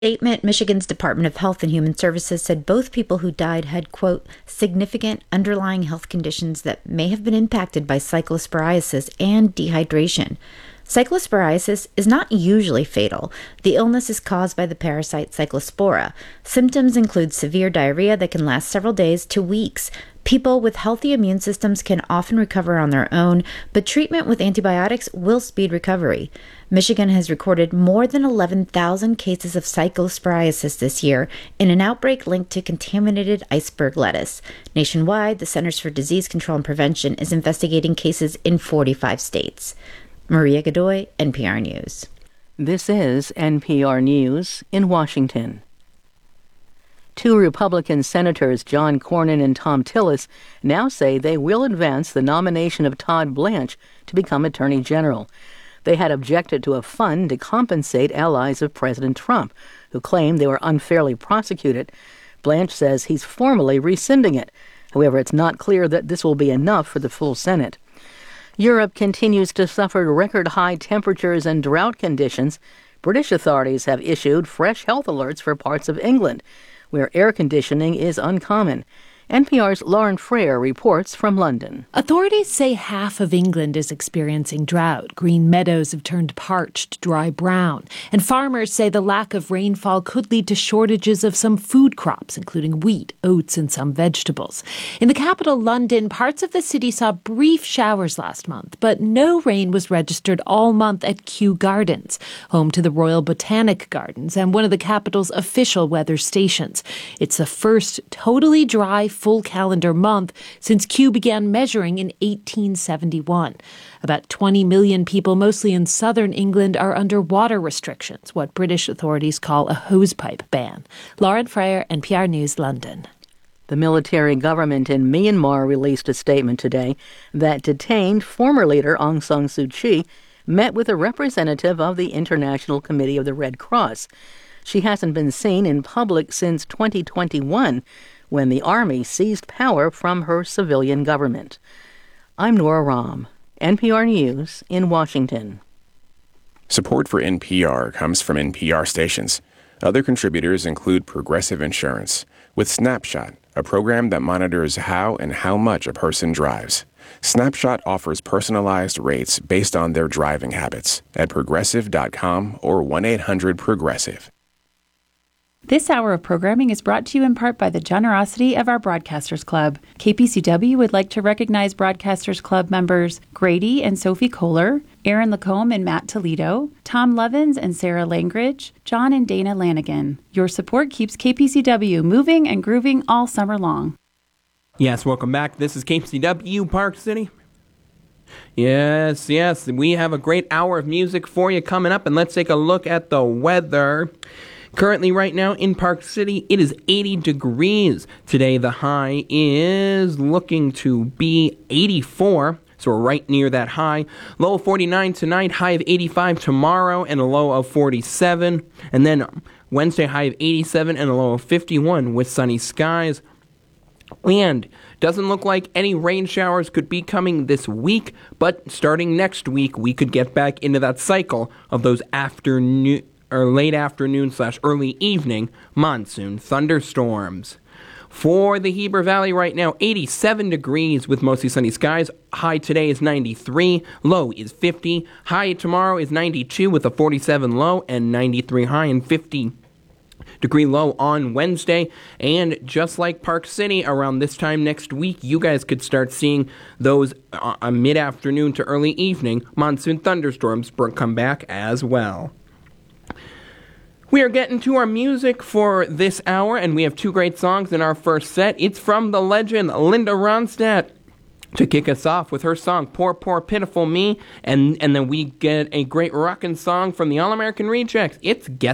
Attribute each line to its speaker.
Speaker 1: Statement, Michigan's Department of Health and Human Services said both people who died had, quote, significant underlying health conditions that may have been impacted by cyclosporiasis and dehydration. Cyclosporiasis is not usually fatal. The illness is caused by the parasite Cyclospora. Symptoms include severe diarrhea that can last several days to weeks. People with healthy immune systems can often recover on their own, but treatment with antibiotics will speed recovery. Michigan has recorded more than 11,000 cases of cyclosporiasis this year in an outbreak linked to contaminated iceberg lettuce. Nationwide, the Centers for Disease Control and Prevention is investigating cases in 45 states. Maria Godoy, NPR News.
Speaker 2: This is NPR News in Washington. Two Republican senators, John Cornyn and Thom Tillis, now say they will advance the nomination of Todd Blanche to become Attorney General. They had objected to a fund to compensate allies of President Trump, who claimed they were unfairly prosecuted. Blanche says he's formally rescinding it. However, it's not clear that this will be enough for the full Senate. Europe continues to suffer record-high temperatures and drought conditions. British authorities have issued fresh health alerts for parts of England, where air conditioning is uncommon. NPR's Lauren Frayer reports from London.
Speaker 3: Authorities say half of England is experiencing drought. Green meadows have turned parched, dry brown. And farmers say the lack of rainfall could lead to shortages of some food crops, including wheat, oats, and some vegetables. In the capital, London, parts of the city saw brief showers last month, but no rain was registered all month at Kew Gardens, home to the Royal Botanic Gardens and one of the capital's official weather stations. It's the first totally dry full calendar month since Kew began measuring in 1871. About 20 million people, mostly in southern England, are under water restrictions, what British authorities call a hosepipe ban. Lauren Frayer, NPR News, London.
Speaker 2: The military government in Myanmar released a statement today that detained former leader Aung San Suu Kyi met with a representative of the International Committee of the Red Cross. She hasn't been seen in public since 2021, when the army seized power from her civilian government. I'm Nora Rahm, NPR News in Washington.
Speaker 4: Support for NPR comes from NPR stations. Other contributors include Progressive Insurance, with Snapshot, a program that monitors how and how much a person drives. Snapshot offers personalized rates based on their driving habits at progressive.com or 1-800-PROGRESSIVE.
Speaker 5: This hour of programming is brought to you in part by the generosity of our Broadcasters Club. KPCW would like to recognize Broadcasters Club members Grady and Sophie Kohler, Aaron Lacombe and Matt Toledo, Tom Levins and Sarah Langridge, John and Dana Lanigan. Your support keeps KPCW moving and grooving all summer long.
Speaker 6: Yes, welcome back. This is KPCW Park City. Yes, we have a great hour of music for you coming up, and let's take a look at the weather. Currently, right now in Park City, it is 80 degrees. Today, the high is looking to be 84, so we're right near that high. Low of 49 tonight, high of 85 tomorrow, and a low of 47. And then Wednesday, high of 87 and a low of 51 with sunny skies. And doesn't look like any rain showers could be coming this week, but starting next week, we could get back into that cycle of those late afternoon / early evening monsoon thunderstorms. For the Heber Valley right now, 87 degrees with mostly sunny skies. High today is 93, low is 50. High tomorrow is 92 with a 47 low and 93 high and 50 degree low on Wednesday. And just like Park City, around this time next week, you guys could start seeing those mid-afternoon to early evening monsoon thunderstorms come back as well. We are getting to our music for this hour, and we have two great songs in our first set. It's from the legend Linda Ronstadt to kick us off with her song Poor, Poor, Pitiful Me, and then we get a great rockin' song from the All-American Rejects. It's Get